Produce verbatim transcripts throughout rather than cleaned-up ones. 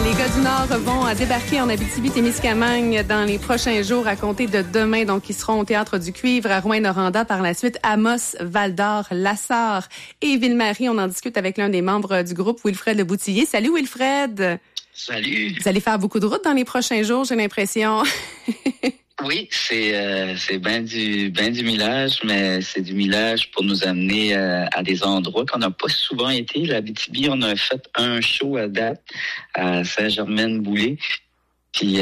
Les gars du Nord vont débarquer en Abitibi-Témiscamingue dans les prochains jours à compter de demain. Donc, ils seront au Théâtre du Cuivre à Rouyn-Noranda. Par la suite, Amos, Val-d'Or, Lassar et Ville-Marie. On en discute avec l'un des membres du groupe, Wilfred Leboutillier. Salut Wilfred! Salut! Vous allez faire beaucoup de routes dans les prochains jours, j'ai l'impression. Oui, c'est euh, c'est bien du ben du millage, mais c'est du millage pour nous amener euh, à des endroits qu'on n'a pas souvent été. L'Abitibi, on a fait un show à date à Saint-Germain-Boulay. Puis,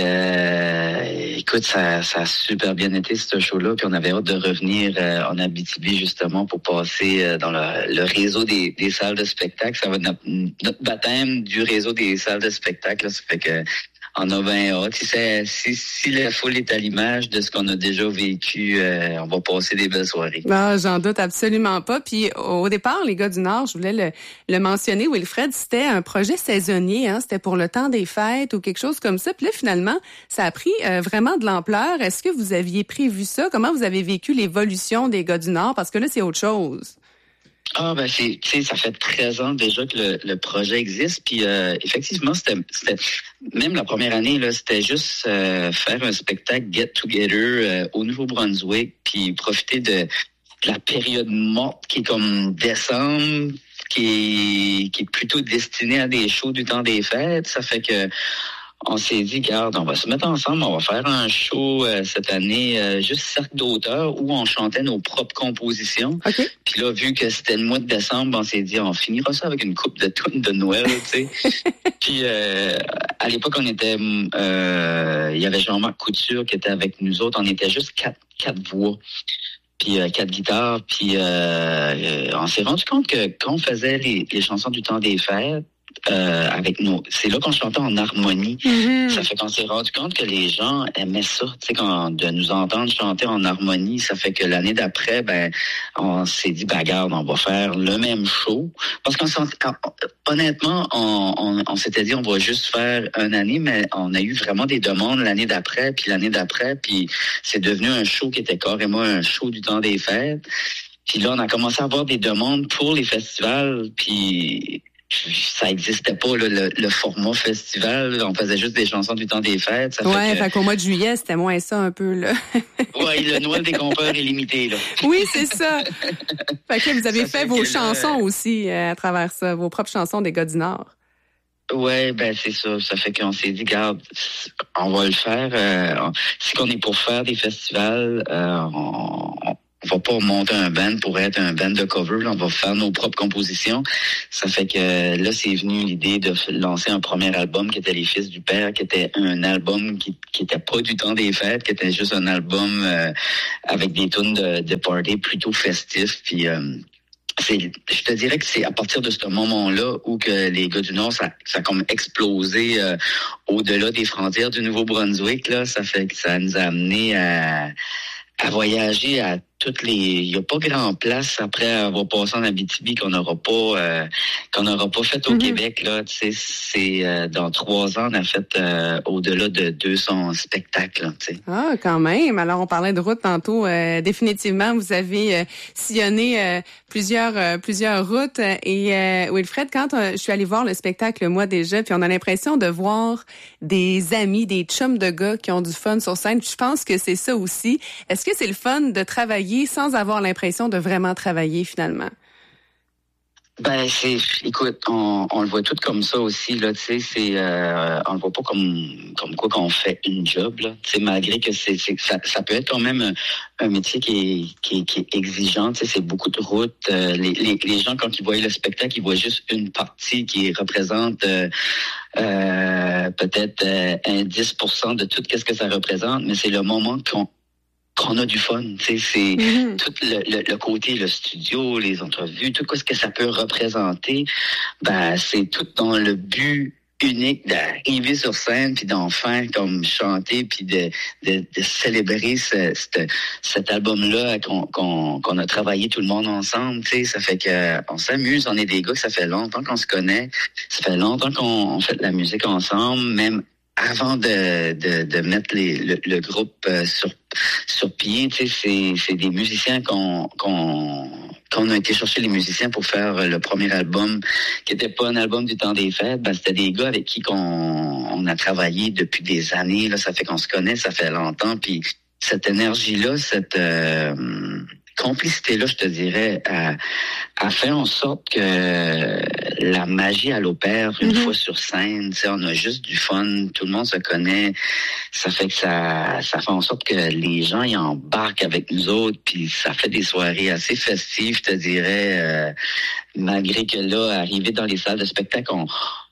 euh, écoute, ça, ça a super bien été, ce show-là. Puis, on avait hâte de revenir euh, en Abitibi, justement, pour passer euh, dans le, le réseau des, des salles de spectacle. Ça va être notre, notre baptême du réseau des salles de spectacle. Là. Ça fait que on a bien hâte. Si, si, si la foule est à l'image de ce qu'on a déjà vécu, euh, on va passer des belles soirées. Ah, j'en doute absolument pas. Puis au départ, les gars du Nord, je voulais le, le mentionner, Wilfred, c'était un projet saisonnier, hein, c'était pour le temps des fêtes ou quelque chose comme ça. Puis là, finalement, ça a pris euh, vraiment de l'ampleur. Est-ce que vous aviez prévu ça? Comment vous avez vécu l'évolution des gars du Nord? Parce que là, c'est autre chose. Ah ben c'est tu sais ça fait treize ans déjà que le, le projet existe puis euh, effectivement c'était c'était même la première année là c'était juste euh, faire un spectacle get together euh, au Nouveau-Brunswick puis profiter de, de la période morte qui est comme décembre qui est qui est plutôt destinée à des shows du temps des fêtes. Ça fait que on s'est dit, regarde, on va se mettre ensemble, on va faire un show euh, cette année, euh, juste cercle d'auteurs, où on chantait nos propres compositions. Okay. Puis là, vu que c'était le mois de décembre, on s'est dit, on finira ça avec une coupe de tunes de Noël, tu sais. Puis euh, à l'époque, on était, euh, il y avait Jean-Marc Couture qui était avec nous autres. On était juste quatre, quatre voix. Puis euh, quatre guitares. Puis euh, on s'est rendu compte que quand on faisait les, les chansons du temps des fêtes, Euh, avec nous. C'est là qu'on chantait en harmonie. Mm-hmm. Ça fait qu'on s'est rendu compte que les gens aimaient ça, tu sais, quand, de nous entendre chanter en harmonie. Ça fait que l'année d'après, ben, on s'est dit, ben, regarde, on va faire le même show. Parce qu'on s'en, honnêtement, on, on, on s'était dit, on va juste faire une année, mais on a eu vraiment des demandes l'année d'après, puis l'année d'après, puis c'est devenu un show qui était carrément un show du temps des fêtes. Puis là, on a commencé à avoir des demandes pour les festivals, puis ça existait pas, là, le, le format festival. Là, on faisait juste des chansons du temps des fêtes. Ça ouais, fait, que... fait qu'au mois de juillet, c'était moins ça un peu, là. ouais, le Noël des compères est limité, là. Oui, c'est ça. Fait que vous avez ça fait, fait vos chansons le... aussi euh, à travers ça, vos propres chansons des gars du Nord. Ouais, ben c'est ça. Ça fait qu'on s'est dit, regarde, on va le faire. Euh, on... Si qu'on est pour faire des festivals, euh, on... on va pas monter un band pour être un band de cover. Là, on va faire nos propres compositions. Ça fait que là, c'est venu l'idée de lancer un premier album qui était Les Fils du Père, qui était un album qui qui était pas du temps des fêtes, qui était juste un album euh, avec des tunes de, de party plutôt festifs. Puis euh, c'est, je te dirais que c'est à partir de ce moment-là où que les gars du Nord, ça, ça a comme explosé euh, au-delà des frontières du Nouveau-Brunswick. Là, ça fait que ça nous a amené à à voyager à toutes les... Il n'y a pas grand place après avoir passé en Abitibi qu'on n'aura pas euh, qu'on n'aura pas fait au mm-hmm. Québec. Là, tu sais, c'est euh, dans trois ans, on a fait euh, au-delà de deux cents spectacles. Tu sais. Ah, quand même. Alors, on parlait de route tantôt. Euh, définitivement, vous avez euh, sillonné euh, plusieurs euh, plusieurs routes. Et euh, Wilfred, quand euh, je suis allée voir le spectacle moi déjà, puis on a l'impression de voir des amis, des chums de gars qui ont du fun sur scène. Je pense que c'est ça aussi. Est-ce que c'est le fun de travailler sans avoir l'impression de vraiment travailler finalement? Ben c'est, écoute, on, on le voit tout comme ça aussi là, tu sais, c'est, euh, on le voit pas comme comme quoi qu'on fait une job là, tu sais, malgré que c'est, c'est ça, ça peut être quand même un, un métier qui est qui est, qui est exigeant, tu sais, c'est beaucoup de routes. Euh, les, les les gens quand ils voient le spectacle, ils voient juste une partie qui représente euh, euh, peut-être euh, un dix pour cent de tout qu'est-ce que ça représente, mais c'est le moment qu'on qu'on a du fun, tu sais, c'est mm-hmm. tout le, le, le côté, le studio, les entrevues, tout ce que ça peut représenter, ben c'est tout dans le but unique d'arriver sur scène puis d'enfin comme chanter puis de, de, de célébrer ce, ce, cet album-là qu'on, qu'on, qu'on a travaillé tout le monde ensemble, tu sais, ça fait que on s'amuse, on est des gars que ça fait longtemps qu'on se connaît, ça fait longtemps qu'on on fait de la musique ensemble, même avant de, de, de mettre les, le, le groupe euh, sur, sur pied, tu sais, c'est, c'est des musiciens qu'on, qu'on, qu'on a été chercher les musiciens pour faire le premier album, qui était pas un album du temps des fêtes, ben c'était des gars avec qui qu'on on a travaillé depuis des années. Là, ça fait qu'on se connaît, ça fait longtemps. Puis cette énergie-là, cette euh, complicité-là, je te dirais, a, a fait en sorte que la magie, elle opère une mm-hmm. fois sur scène. Tu sais, on a juste du fun, tout le monde se connaît. Ça fait que ça, ça fait en sorte que les gens y embarquent avec nous autres, puis ça fait des soirées assez festives, je te dirais. Euh, malgré que là, arriver dans les salles de spectacle, on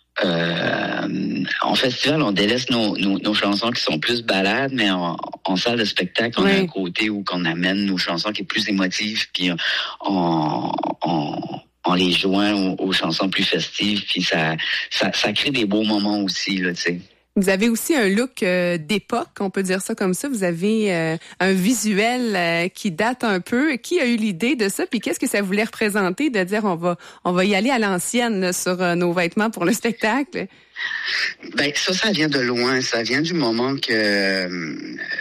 Euh, en festival, on délaisse nos, nos, nos chansons qui sont plus balades, mais en, en salle de spectacle, on oui. a un côté où qu'on amène nos chansons qui est plus émotive, puis on, on, on les joint aux, aux chansons plus festives, puis ça, ça, ça crée des beaux moments aussi, là, tu sais. Vous avez aussi un look euh, d'époque, on peut dire ça comme ça. Vous avez euh, un visuel euh, qui date un peu. Qui a eu l'idée de ça? Puis qu'est-ce que ça voulait représenter de dire on va on va y aller à l'ancienne là, sur euh, nos vêtements pour le spectacle? Ben ça, ça vient de loin. Ça vient du moment que euh,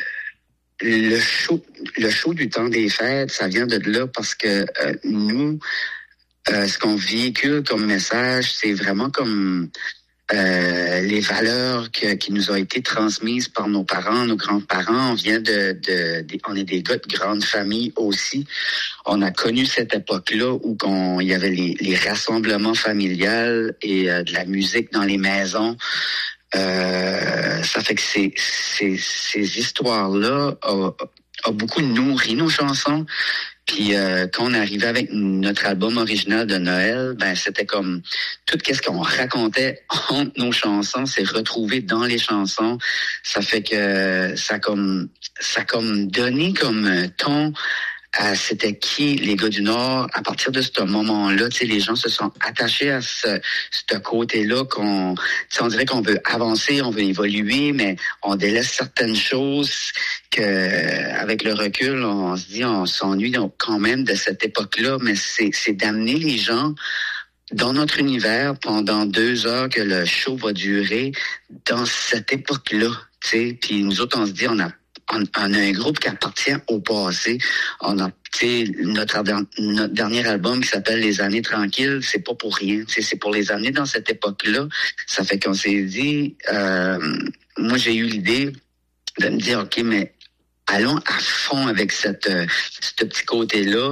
le show le show du temps des fêtes, ça vient de là parce que euh, nous, euh, ce qu'on véhicule comme message, c'est vraiment comme Euh, les valeurs que, qui nous ont été transmises par nos parents, nos grands-parents. On vient de, de, de, on est des gars de grande famille aussi. On a connu cette époque-là où il y avait les, les rassemblements familiales et euh, de la musique dans les maisons. Euh, ça fait que ces, ces, ces histoires-là ont, ont beaucoup nourri nos chansons. Puis euh, quand on arrivait avec notre album original de Noël, ben c'était comme tout ce qu'on racontait entre nos chansons, c'est retrouvé dans les chansons. Ça fait que ça comme ça comme donné comme un ton à c'était qui les gars du Nord. À partir de ce moment-là, tu sais, les gens se sont attachés à ce, ce côté-là qu'on, tu sais, on dirait qu'on veut avancer, on veut évoluer, mais on délaisse certaines choses que, avec le recul, on se dit, on s'ennuie donc quand même de cette époque-là, mais c'est, c'est d'amener les gens dans notre univers pendant deux heures que le show va durer dans cette époque-là, tu sais. Puis nous autres, on se dit, on a On, on a un groupe qui appartient au passé. On a, tu sais, notre, notre dernier album qui s'appelle Les Années Tranquilles, c'est pas pour rien. Tu sais, c'est pour les années dans cette époque-là. Ça fait qu'on s'est dit, euh, moi j'ai eu l'idée de me dire, ok, mais allons à fond avec cette, ce petit côté-là.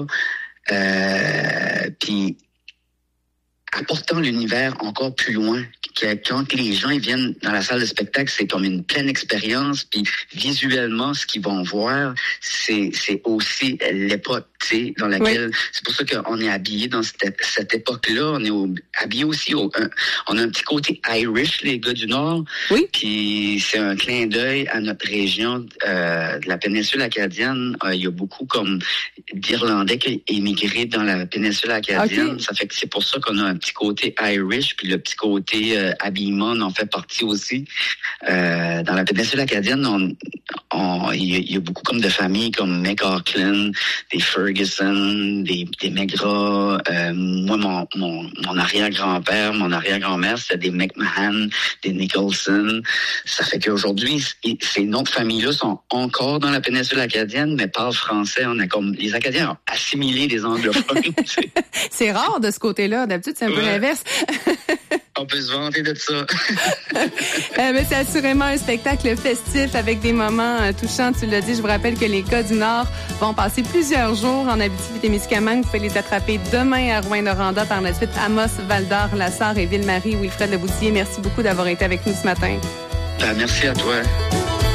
Euh, puis apportant l'univers encore plus loin. Que quand les gens ils viennent dans la salle de spectacle, c'est comme une pleine expérience. Puis visuellement, ce qu'ils vont voir, c'est c'est aussi l'époque, tu sais, dans laquelle. Oui. C'est pour ça qu'on est habillé dans cette, cette époque-là. On est au, habillé aussi. Au, un, on a un petit côté Irish, les gars du Nord. Oui. Puis c'est un clin d'œil à notre région euh, de la péninsule acadienne. Euh, il y a beaucoup comme d'Irlandais qui ont émigré dans la péninsule acadienne. Okay. Ça fait que c'est pour ça qu'on a un petit côté Irish, puis le petit côté euh, habillement en fait partie aussi. Euh, dans la péninsule acadienne, on, on, il, y a, il y a beaucoup comme de familles comme McAuckland, des Ferguson, des, des Megras. Euh, moi, mon, mon, mon arrière-grand-père, mon arrière-grand-mère, c'était des McMahon, des Nicholson. Ça fait qu'aujourd'hui, ces noms de familles-là sont encore dans la péninsule acadienne, mais parlent français. On a comme les Acadiens ont assimilé les anglophones. C'est rare de ce côté-là. D'habitude, c'est un peu ouais. l'inverse. On peut se vanter de ça. euh, mais c'est assurément un spectacle festif avec des moments euh, touchants. Tu l'as dit, je vous rappelle que les gars du Nord vont passer plusieurs jours en Abitibi-Témiscamingue. Vous pouvez les attraper demain à Rouyn-Noranda, par la suite Amos, Val-d'Or, La Sarre et Ville-Marie. Wilfred Leboutillier, merci beaucoup d'avoir été avec nous ce matin. Ben, merci à toi.